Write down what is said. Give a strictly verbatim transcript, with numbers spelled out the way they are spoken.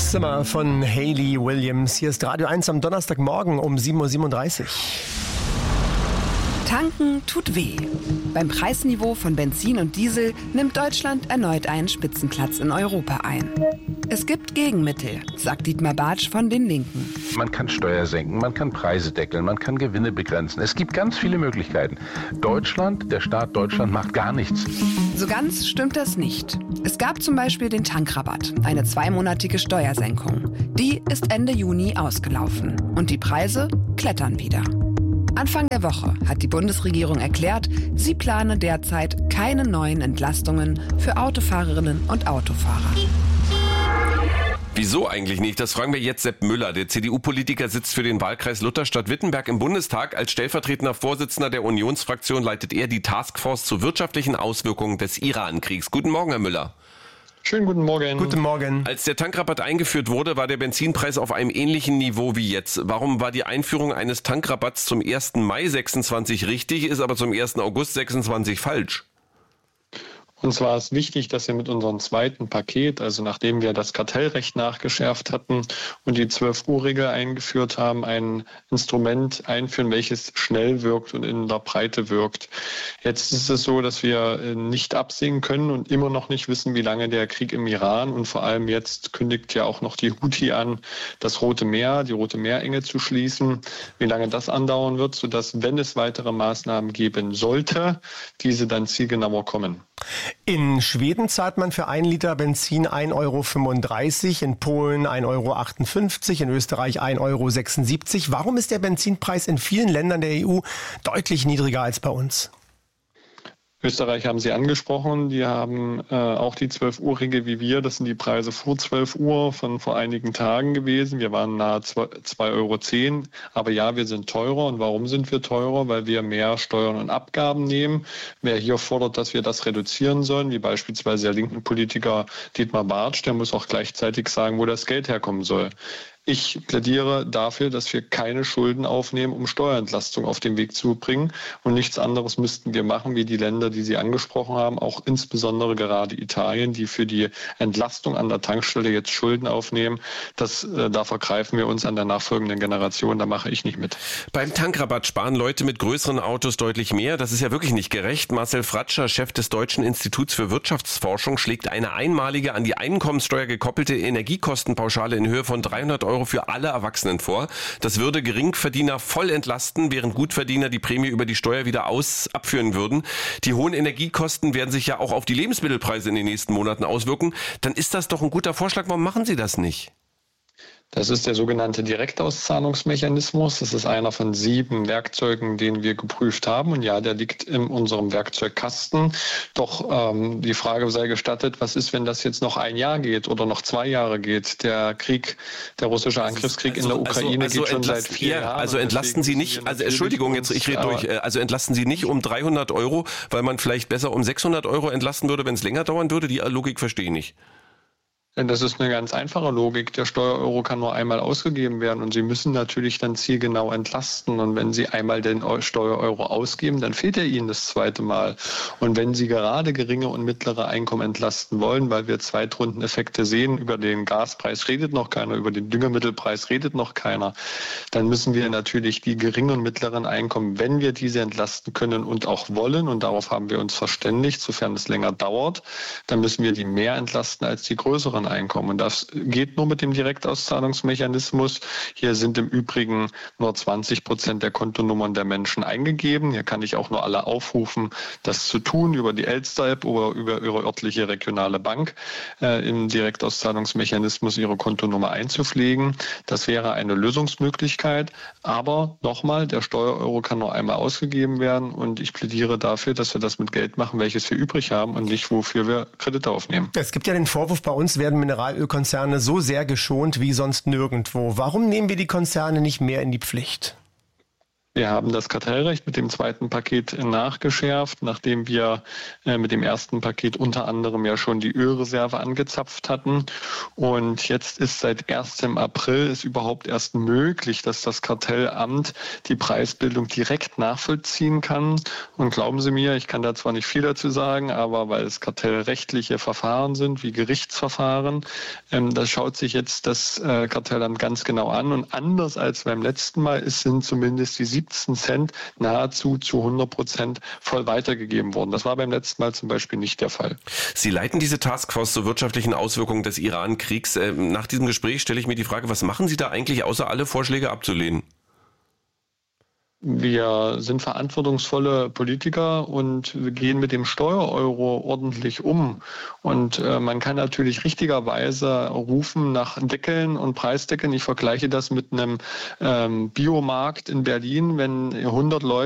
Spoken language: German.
Summer von Hayley Williams. Hier ist Radio eins am Donnerstagmorgen um sieben Uhr siebenunddreißig. Tanken tut weh. Beim Preisniveau von Benzin und Diesel nimmt Deutschland erneut einen Spitzenplatz in Europa ein. Es gibt Gegenmittel, sagt Dietmar Bartsch von den Linken. Man kann Steuer senken, man kann Preise deckeln, man kann Gewinne begrenzen. Es gibt ganz viele Möglichkeiten. Deutschland, der Staat Deutschland macht gar nichts. So ganz stimmt das nicht. Es gab zum Beispiel den Tankrabatt, eine zweimonatige Steuersenkung. Die ist Ende Juni ausgelaufen und die Preise klettern wieder. Anfang der Woche hat die Bundesregierung erklärt, sie plane derzeit keine neuen Entlastungen für Autofahrerinnen und Autofahrer. Wieso eigentlich nicht? Das fragen wir jetzt Sepp Müller. Der C D U-Politiker sitzt für den Wahlkreis Lutherstadt-Wittenberg im Bundestag. Als stellvertretender Vorsitzender der Unionsfraktion leitet er die Taskforce zu wirtschaftlichen Auswirkungen des Iran-Kriegs. Guten Morgen, Herr Müller. Schönen guten Morgen. Guten Morgen. Als der Tankrabatt eingeführt wurde, war der Benzinpreis auf einem ähnlichen Niveau wie jetzt. Warum war die Einführung eines Tankrabatts zum ersten Mai sechsundzwanzig richtig, ist aber zum ersten August sechsundzwanzig falsch? Und zwar ist wichtig, dass wir mit unserem zweiten Paket, also nachdem wir das Kartellrecht nachgeschärft hatten und die zwölf-Uhr-Regel eingeführt haben, ein Instrument einführen, welches schnell wirkt und in der Breite wirkt. Jetzt ist es so, dass wir nicht absehen können und immer noch nicht wissen, wie lange der Krieg im Iran und vor allem jetzt kündigt ja auch noch die Houthi an, das Rote Meer, die Rote Meerenge zu schließen, wie lange das andauern wird, sodass, wenn es weitere Maßnahmen geben sollte, diese dann zielgenauer kommen. In Schweden zahlt man für ein Liter Benzin ein Euro fünfunddreißig, in Polen ein Euro achtundfünfzig, in Österreich ein Euro sechsundsiebzig. Warum ist der Benzinpreis in vielen Ländern der E U deutlich niedriger als bei uns? Österreich haben Sie angesprochen, die haben äh, auch die zwölf-Uhr-Regel wie wir. Das sind die Preise vor zwölf Uhr von vor einigen Tagen gewesen. Wir waren nahe zwei Euro zehn. Aber ja, wir sind teurer. Und warum sind wir teurer? Weil wir mehr Steuern und Abgaben nehmen. Wer hier fordert, dass wir das reduzieren sollen, wie beispielsweise der linken Politiker Dietmar Bartsch, der muss auch gleichzeitig sagen, wo das Geld herkommen soll. Ich plädiere dafür, dass wir keine Schulden aufnehmen, um Steuerentlastung auf den Weg zu bringen. Und nichts anderes müssten wir machen, wie die Länder, die Sie angesprochen haben, auch insbesondere gerade Italien, die für die Entlastung an der Tankstelle jetzt Schulden aufnehmen. Das, äh, da vergreifen wir uns an der nachfolgenden Generation. Da mache ich nicht mit. Beim Tankrabatt sparen Leute mit größeren Autos deutlich mehr. Das ist ja wirklich nicht gerecht. Marcel Fratscher, Chef des Deutschen Instituts für Wirtschaftsforschung, schlägt eine einmalige an die Einkommensteuer gekoppelte Energiekostenpauschale in Höhe von dreihundert Euro für alle Erwachsenen vor. Das würde Geringverdiener voll entlasten, während Gutverdiener die Prämie über die Steuer wieder aus abführen würden. Die hohen Energiekosten werden sich ja auch auf die Lebensmittelpreise in den nächsten Monaten auswirken. Dann ist das doch ein guter Vorschlag. Warum machen Sie das nicht? Das ist der sogenannte Direktauszahlungsmechanismus. Das ist einer von sieben Werkzeugen, den wir geprüft haben. Und ja, der liegt in unserem Werkzeugkasten. Doch ähm, die Frage sei gestattet, was ist, wenn das jetzt noch ein Jahr geht oder noch zwei Jahre geht? Der Krieg, der russische Angriffskrieg also, in der Ukraine also, also geht schon seit vier Jahren. Also entlasten Sie nicht, also Entschuldigung, jetzt ich rede durch, also entlasten Sie nicht um dreihundert Euro, weil man vielleicht besser um sechshundert Euro entlasten würde, wenn es länger dauern würde? Die Logik verstehe ich nicht. Das ist eine ganz einfache Logik. Der Steuereuro kann nur einmal ausgegeben werden und Sie müssen natürlich dann zielgenau entlasten. Und wenn Sie einmal den Steuereuro ausgeben, dann fehlt er Ihnen das zweite Mal. Und wenn Sie gerade geringe und mittlere Einkommen entlasten wollen, weil wir Zweitrundeneffekte sehen, über den Gaspreis redet noch keiner, über den Düngemittelpreis redet noch keiner, dann müssen wir natürlich die geringen und mittleren Einkommen, wenn wir diese entlasten können und auch wollen, und darauf haben wir uns verständigt, sofern es länger dauert, dann müssen wir die mehr entlasten als die größeren Einkommen. Und das geht nur mit dem Direktauszahlungsmechanismus. Hier sind im Übrigen nur zwanzig Prozent der Kontonummern der Menschen eingegeben. Hier kann ich auch nur alle aufrufen, das zu tun über die Elster-App oder über ihre örtliche regionale Bank äh, im Direktauszahlungsmechanismus ihre Kontonummer einzupflegen. Das wäre eine Lösungsmöglichkeit. Aber nochmal, der Steuereuro kann nur einmal ausgegeben werden und ich plädiere dafür, dass wir das mit Geld machen, welches wir übrig haben und nicht, wofür wir Kredite aufnehmen. Es gibt ja den Vorwurf, bei uns werden Mineralölkonzerne so sehr geschont wie sonst nirgendwo. Warum nehmen wir die Konzerne nicht mehr in die Pflicht? Wir haben das Kartellrecht mit dem zweiten Paket nachgeschärft, nachdem wir äh, mit dem ersten Paket unter anderem ja schon die Ölreserve angezapft hatten. Und jetzt ist seit erstem April ist überhaupt erst möglich, dass das Kartellamt die Preisbildung direkt nachvollziehen kann. Und glauben Sie mir, ich kann da zwar nicht viel dazu sagen, aber weil es kartellrechtliche Verfahren sind, wie Gerichtsverfahren, ähm, das schaut sich jetzt das äh, Kartellamt ganz genau an. Und anders als beim letzten Mal, es sind zumindest die siebzehn Cent nahezu zu hundert Prozent voll weitergegeben worden. Das war beim letzten Mal zum Beispiel nicht der Fall. Sie leiten diese Taskforce zur wirtschaftlichen Auswirkungen des Iran-Kriegs. Nach diesem Gespräch stelle ich mir die Frage, was machen Sie da eigentlich, außer alle Vorschläge abzulehnen? Wir sind verantwortungsvolle Politiker und wir gehen mit dem Steuereuro ordentlich um. Und äh, man kann natürlich richtigerweise rufen nach Deckeln und Preisdeckeln. Ich vergleiche das mit einem ähm, Biomarkt in Berlin, wenn hundert Leute